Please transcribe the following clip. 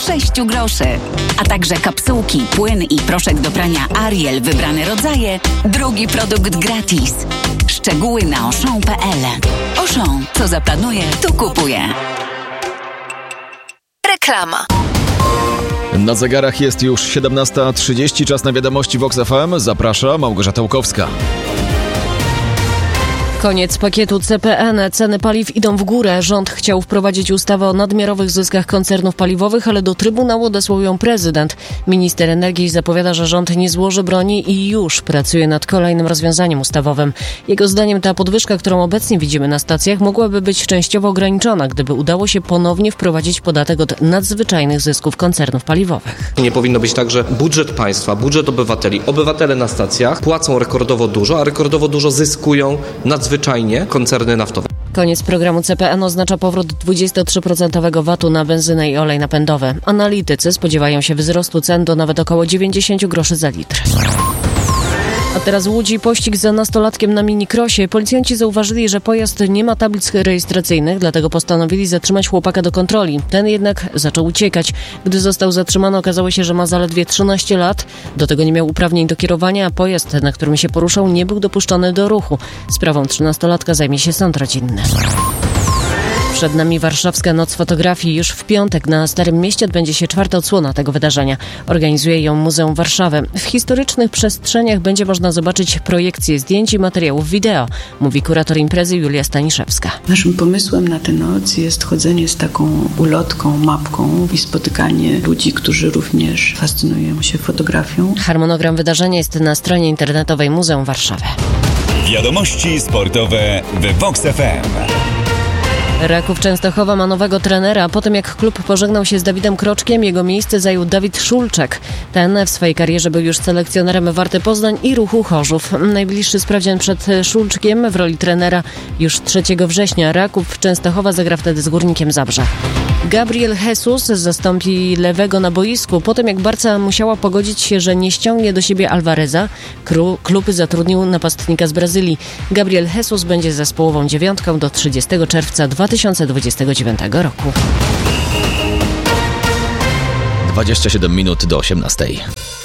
6 groszy. A także kapsułki, płyn i proszek do prania Ariel wybrane rodzaje. Drugi produkt gratis. Szczegóły na auchan.pl. Auchan, co zaplanuje, to kupuje. Reklama. Na zegarach jest już 17:30, czas na wiadomości Vox FM. Zaprasza Małgorzata Łukowska. Koniec pakietu CPN. Ceny paliw idą w górę. Rząd chciał wprowadzić ustawę o nadmiarowych zyskach koncernów paliwowych, ale do Trybunału odesłał ją prezydent. Minister energii zapowiada, że rząd nie złoży broni i już pracuje nad kolejnym rozwiązaniem ustawowym. Jego zdaniem ta podwyżka, którą obecnie widzimy na stacjach, mogłaby być częściowo ograniczona, gdyby udało się ponownie wprowadzić podatek od nadzwyczajnych zysków koncernów paliwowych. Nie powinno być tak, że budżet państwa, budżet obywatele na stacjach płacą rekordowo dużo, a rekordowo dużo zyskują nadzwyczajnie koncerny naftowe. Koniec programu CPN oznacza powrót 23% VAT-u na benzynę i olej napędowy. Analitycy spodziewają się wzrostu cen do nawet około 90 groszy za litr. A teraz w Łodzi pościg za nastolatkiem na minikrosie. Policjanci zauważyli, że pojazd nie ma tablic rejestracyjnych, dlatego postanowili zatrzymać chłopaka do kontroli. Ten jednak zaczął uciekać. Gdy został zatrzymany, okazało się, że ma zaledwie 13 lat. Do tego nie miał uprawnień do kierowania, a pojazd, na którym się poruszał, nie był dopuszczony do ruchu. Sprawą 13-latka zajmie się sąd rodzinny. Przed nami warszawska Noc Fotografii. Już w piątek na Starym Mieście odbędzie się 4. odsłona tego wydarzenia. Organizuje ją Muzeum Warszawy. W historycznych przestrzeniach będzie można zobaczyć projekcje zdjęć i materiałów wideo, mówi kurator imprezy Julia Staniszewska. Naszym pomysłem na tę noc jest chodzenie z taką ulotką, mapką i spotykanie ludzi, którzy również fascynują się fotografią. Harmonogram wydarzenia jest na stronie internetowej Muzeum Warszawy. Wiadomości sportowe w Vox FM. Raków Częstochowa ma nowego trenera. Po tym jak klub pożegnał się z Dawidem Kroczkiem, jego miejsce zajął Dawid Szulczek. Ten w swojej karierze był już selekcjonerem Warty Poznań i Ruchu Chorzów. Najbliższy sprawdzian przed Szulczkiem w roli trenera już 3 września. Raków Częstochowa zagra wtedy z Górnikiem Zabrze. Gabriel Jesus zastąpi lewego na boisku. Po tym jak Barca musiała pogodzić się, że nie ściągnie do siebie Alvareza, klub zatrudnił napastnika z Brazylii. Gabriel Jesus będzie zespołową dziewiątką do 30 czerwca 2029 roku. 27 minut do 18.